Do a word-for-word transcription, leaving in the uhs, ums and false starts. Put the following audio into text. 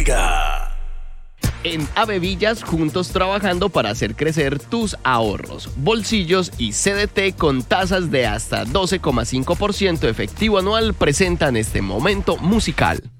Música. En Avevillas, juntos trabajando para hacer crecer tus ahorros, bolsillos y C D T con tasas de hasta doce coma cinco por ciento efectivo anual presentan este momento musical.